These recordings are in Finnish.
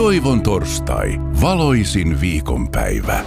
Toivon torstai, valoisin viikonpäivä.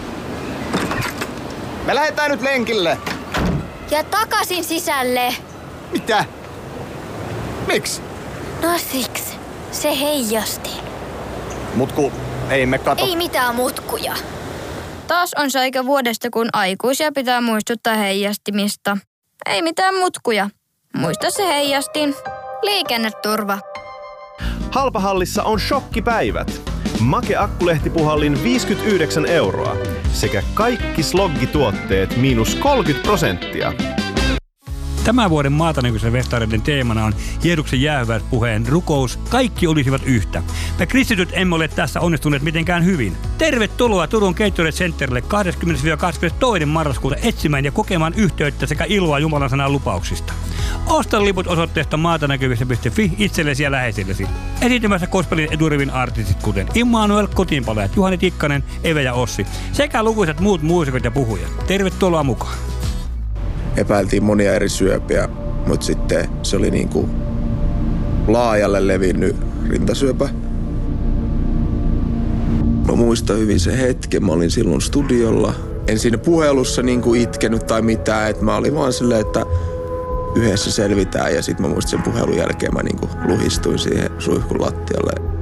Me lähdetään nyt lenkille. Ja takaisin sisälle. Mitä? Miksi? No siksi. Se heijasti. Mutku, ei me kato. Ei mitään mutkuja. Taas on se aika vuodesta, kun aikuisia pitää muistuttaa heijastimista. Ei mitään mutkuja. Muista se heijastin. Liikenneturva. Halpahallissa on shokkipäivät. Make Akkulehtipuhallin 59 € sekä kaikki sloggituotteet -30%. Tämän vuoden maatanäköisen festareiden teemana on Jeesuksen jäähyväispuheen rukous. Kaikki olisivat yhtä. Me kristityt emme ole tässä onnistuneet mitenkään hyvin. Tervetuloa Turun Gatorade Centerille 20-22. marraskuuta etsimään ja kokemaan yhteyttä sekä iloa Jumalan sanan lupauksista. Osta liput osoitteesta maatanäkyvissä.fi itsellesi ja läheisillesi. Esiintymässä gospelin edurivin artistit kuten Immanuel, Kotiinpalajat, Juhani Tikkanen, Eve ja Ossi sekä lukuisat muut muusikot ja puhujat. Tervetuloa mukaan. Epäiltiin monia eri syöpiä, mutta sitten se oli niinku laajalle levinnyt rintasyöpä. Mä muistan hyvin se hetken, mä olin silloin studiolla. En siinä puhelussa niinku itkenyt tai mitään, että mä olin vaan silleen, että yhdessä selvitään. Ja sitten mä muistan sen puhelun jälkeen mä niinku luhistuin siihen suihkun lattialle.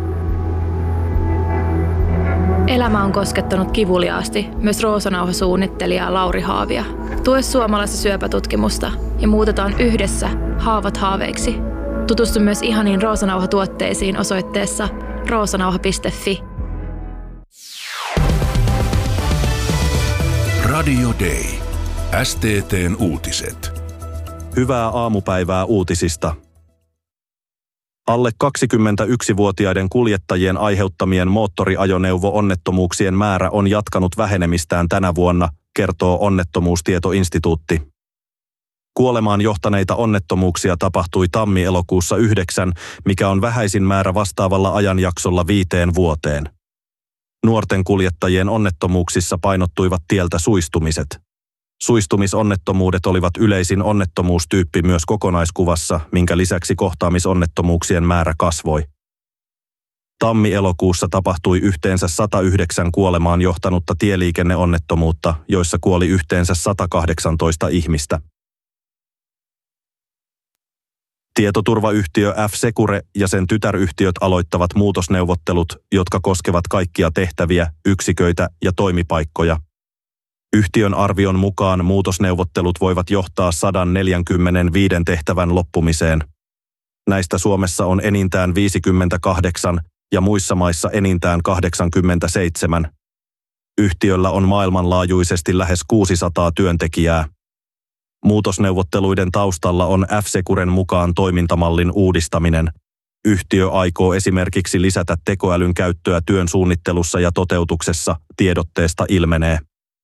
Elämä on koskettanut kivuliaasti myös Roosanauha-suunnittelija Lauri Haavia. Tue suomalaista syöpätutkimusta ja muutetaan yhdessä haavat haaveiksi. Tutustu myös ihaniin Roosanauha-tuotteisiin osoitteessa roosanauha.fi. Radio Day. STT:n uutiset. Hyvää aamupäivää uutisista. Alle 21-vuotiaiden kuljettajien aiheuttamien moottoriajoneuvo-onnettomuuksien määrä on jatkanut vähenemistään tänä vuonna, kertoo Onnettomuustietoinstituutti. Kuolemaan johtaneita onnettomuuksia tapahtui tammi-elokuussa 9, mikä on vähäisin määrä vastaavalla ajanjaksolla 5 vuoteen. Nuorten kuljettajien onnettomuuksissa painottuivat tieltä suistumiset. Suistumisonnettomuudet olivat yleisin onnettomuustyyppi myös kokonaiskuvassa, minkä lisäksi kohtaamisonnettomuuksien määrä kasvoi. Tammi-elokuussa tapahtui yhteensä 109 kuolemaan johtanutta tieliikenneonnettomuutta, joissa kuoli yhteensä 118 ihmistä. Tietoturvayhtiö F-Secure ja sen tytäryhtiöt aloittavat muutosneuvottelut, jotka koskevat kaikkia tehtäviä, yksiköitä ja toimipaikkoja. Yhtiön arvion mukaan muutosneuvottelut voivat johtaa 145 tehtävän loppumiseen. Näistä Suomessa on enintään 58 ja muissa maissa enintään 87. Yhtiöllä on maailmanlaajuisesti lähes 600 työntekijää. Muutosneuvotteluiden taustalla on F-Securen mukaan toimintamallin uudistaminen. Yhtiö aikoo esimerkiksi lisätä tekoälyn käyttöä työn suunnittelussa ja toteutuksessa, tiedotteesta ilmenee.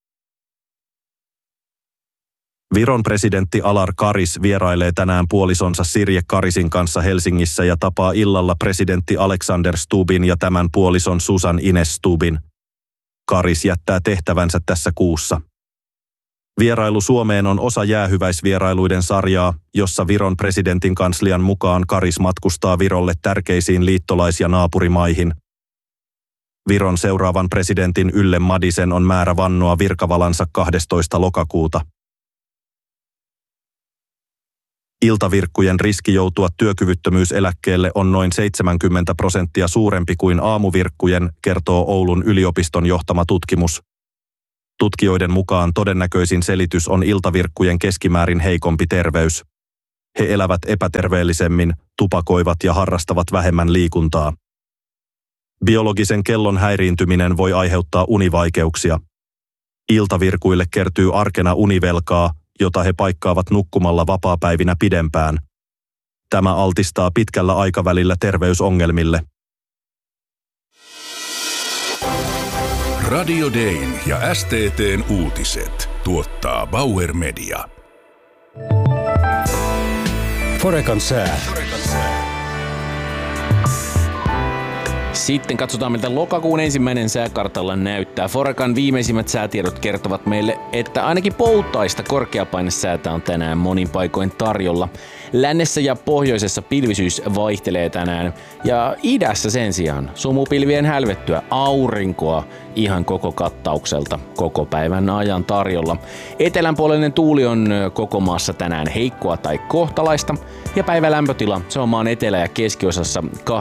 Viron presidentti Alar Karis vierailee tänään puolisonsa Sirje Karisin kanssa Helsingissä ja tapaa illalla presidentti Alexander Stubbin ja tämän puolison Susan Ines Stubbin. Karis jättää tehtävänsä tässä kuussa. Vierailu Suomeen on osa jäähyväisvierailuiden sarjaa, jossa Viron presidentin kanslian mukaan Karis matkustaa Virolle tärkeisiin liittolais- ja naapurimaihin. Viron seuraavan presidentin Yle Madisen on määrä vannoa virkavalansa 12. lokakuuta. Iltavirkkujen riski joutua työkyvyttömyyseläkkeelle on noin 70% suurempi kuin aamuvirkkujen, kertoo Oulun yliopiston johtama tutkimus. Tutkijoiden mukaan todennäköisin selitys on iltavirkkujen keskimäärin heikompi terveys. He elävät epäterveellisemmin, tupakoivat ja harrastavat vähemmän liikuntaa. Biologisen kellon häiriintyminen voi aiheuttaa univaikeuksia. Iltavirkuille kertyy arkena univelkaa, jota he paikkaavat nukkumalla vapaapäivinä pidempään. Tämä altistaa pitkällä aikavälillä terveysongelmille. Radio Dayn ja STT:n uutiset tuottaa Bauer Media. Forecan sää. Sitten katsotaan, miltä lokakuun ensimmäinen sääkartalla näyttää. Forecan viimeisimmät säätiedot kertovat meille, että ainakin poutaista korkeapainesäätä on tänään monin paikoin tarjolla. Lännessä ja pohjoisessa pilvisyys vaihtelee tänään ja idässä sen sijaan sumupilvien hälvettyä aurinkoa ihan koko kattaukselta koko päivän ajan tarjolla. Etelänpuolinen tuuli on koko maassa tänään heikkoa tai kohtalaista ja päivän lämpötila se on maan etelä- ja keskiosassa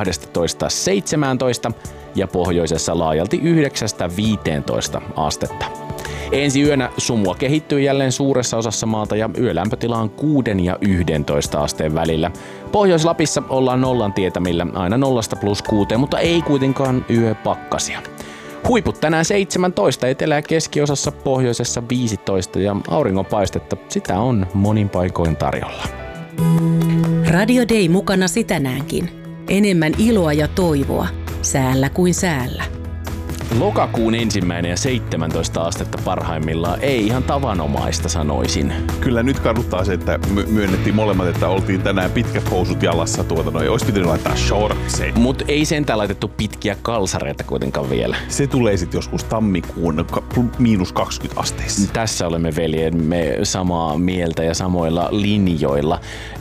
12–17 ja pohjoisessa laajalti 9–15 astetta. Ensi yönä sumua kehittyy jälleen suuressa osassa maata ja yölämpötila on 6 ja 11 asteen välillä. Pohjois-Lapissa ollaan nollan tietämillä aina 0–6, mutta ei kuitenkaan yöpakkasia. Huiput tänään 17, etelä- ja keskiosassa, pohjoisessa 15 ja auringonpaistetta sitä on monin paikoin tarjolla. Radio Day mukanasi tänäänkin. Enemmän iloa ja toivoa, säällä kuin säällä. Lokakuun 1. ja 17 astetta parhaimmillaan ei ihan tavanomaista, sanoisin. Kyllä nyt kannattaa se, että myönnettiin molemmat, että oltiin tänään pitkät housut jalassa olisi pitänyt laittaa shortseja. Mut ei sentään laitettu pitkiä kalsareita kuitenkaan vielä. Se tulee sitten joskus tammikuun -20 asteissa. Tässä olemme veljemme samaa mieltä ja samoilla linjoilla.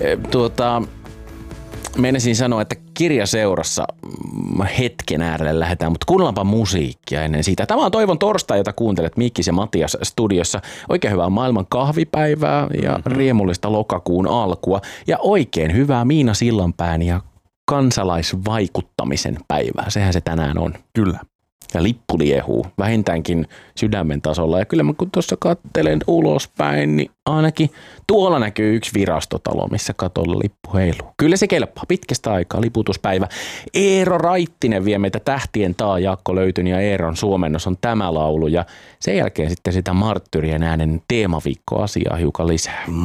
Meinasin sanoa, että kirjaseurassa hetken äärelle lähdetään, mutta kuunnellaanpa musiikkia ennen sitä. Tämä on Toivon torstai, jota kuuntelet Mikkis ja Matias studiossa. Oikein hyvää maailman kahvipäivää ja riemullista lokakuun alkua. Ja oikein hyvää Miina Sillanpään ja kansalaisvaikuttamisen päivää. Sehän se tänään on. Kyllä. Ja lippu liehuu vähintäänkin sydämen tasolla. Ja kyllä mä kun tuossa katselen ulospäin, niin ainakin tuolla näkyy yksi virastotalo, missä katolla lippu heiluu. Kyllä se kelpaa. Pitkästä aikaa liputuspäivä. Eero Raittinen vie meitä Tähtien Jaakko Löytyn ja Eeron suomennos on tämä laulu. Ja sen jälkeen sitten sitä Marttyrien äänen teemaviikkoasiaa hiukan lisää.